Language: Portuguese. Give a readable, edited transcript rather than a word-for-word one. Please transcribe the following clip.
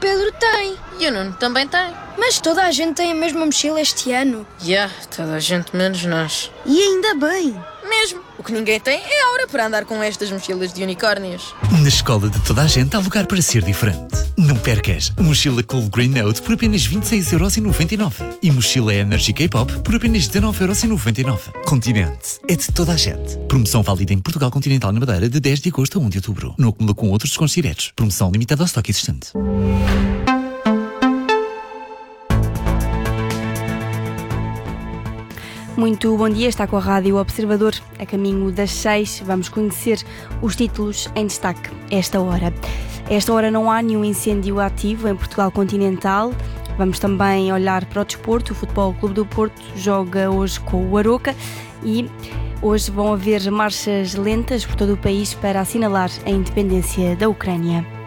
Pedro tem. E o Nuno também tem. Mas toda a gente tem a mesma mochila este ano. Toda a gente menos nós. E ainda bem. Mesmo. O que ninguém tem é a hora para andar com estas mochilas de unicórnios. Na escola de toda a gente há lugar para ser diferente. Não percas a mochila Cool Green Note por apenas 26,99€ e mochila Energy K-Pop por apenas 19,99€. Continente é de toda a gente. Promoção válida em Portugal Continental na Madeira de 10 de agosto a 1 de outubro. Não acumula com outros descontos diretos. Promoção limitada ao estoque existente. Muito bom dia, está com a Rádio Observador. A caminho das 6, vamos conhecer os títulos em destaque a esta hora. A esta hora não há nenhum incêndio ativo em Portugal Continental. Vamos também olhar para o desporto. O Futebol Clube do Porto joga hoje com o Aroca e hoje vão haver marchas lentas por todo o país para assinalar a independência da Ucrânia.